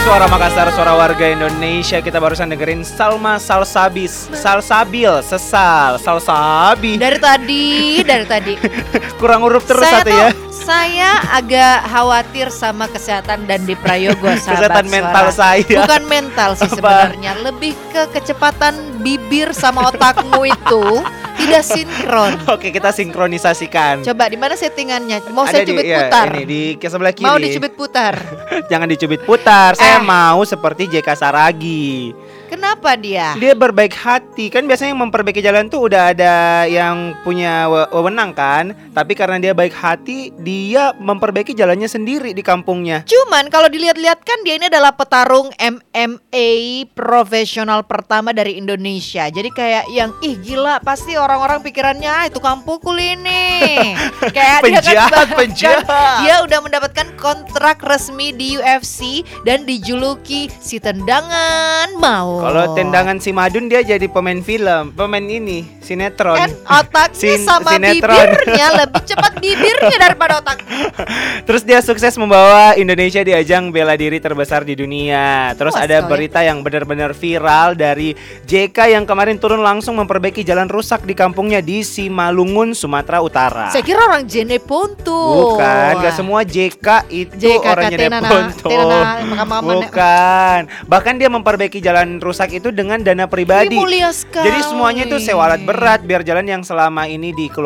Suara Makassar, suara warga Indonesia. Kita barusan dengerin Salma Salsabil, Sesal, Salsabi. Dari tadi. Kurang huruf terus satu ya. Saya agak khawatir sama kesehatan dan di Prayogo, sahabat Kesehatan mental suara. saya. Bukan mental sih sebenarnya, lebih ke kecepatan bibir sama otakmu itu tidak sinkron. Oke, kita sinkronisasikan. Coba di mana settingannya? Mau Ada saya cubit iya, putar? Ini di sebelah kiri. Mau dicubit putar? Jangan dicubit putar. Saya mau seperti JK Saragi. Kenapa dia? Dia berbaik hati. Kan biasanya yang memperbaiki jalan tuh udah ada yang punya wewenang kan. Tapi karena dia baik hati, dia memperbaiki jalannya sendiri di kampungnya. Cuman kalau dilihat-lihat kan dia ini adalah petarung MMA profesional pertama dari Indonesia. Jadi kayak yang gila, pasti orang-orang pikirannya itu tukang pukul ini. Kayak penjahat. Dia udah mendapatkan kontrak resmi di UFC dan dijuluki si tendangan mau. Kalau tendangan si Madun dia jadi pemain film, pemain ini sinetron. Kan otaknya sama sinetron. bibirnya lebih cepat bibirnya daripada otak. Terus dia sukses membawa Indonesia di ajang bela diri terbesar di dunia. Terus ada berita yang benar-benar viral dari JK yang kemarin turun langsung memperbaiki jalan rusak di kampungnya di Simalungun, Sumatera Utara. Saya kira orang Jeneponto. Bukan, gak semua JK itu orang Jeneponto. Bukan. Bahkan dia memperbaiki jalan rusak itu dengan dana pribadi. Mulia sekali. Jadi semuanya itu sewa alat berat biar jalan yang selama ini